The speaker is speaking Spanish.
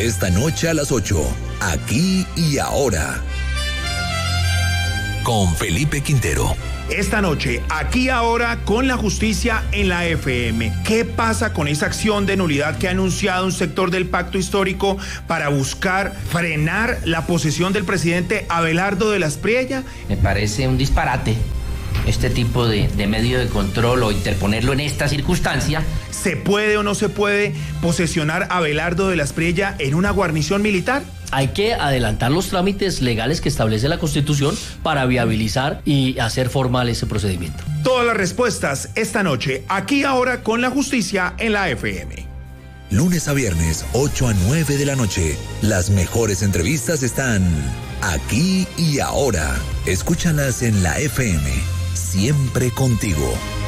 Esta noche a las 8, Aquí y Ahora. Con Felipe Quintero. Esta noche, Aquí Ahora, con la justicia en la FM. ¿Qué pasa con esa acción de nulidad que ha anunciado un sector del pacto histórico para buscar frenar la posesión del presidente Abelardo de las Priella? Me parece un disparate este tipo de medio de control o interponerlo en esta circunstancia. ¿Se puede o no se puede posesionar a Abelardo de las Priella en una guarnición militar? Hay que adelantar los trámites legales que establece la Constitución para viabilizar y hacer formal ese procedimiento. Todas las respuestas esta noche, Aquí Ahora, con la justicia en la FM. Lunes a viernes, 8 a 9 de la noche. Las mejores entrevistas están Aquí y Ahora. Escúchalas en la FM. Siempre contigo.